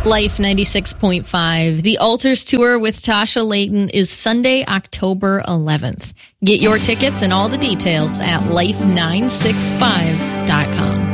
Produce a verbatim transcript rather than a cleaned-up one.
Life ninety-six point five. The Altars Tour with Tasha Layton is Sunday, October eleventh. Get your tickets and all the details at life nine six five dot com.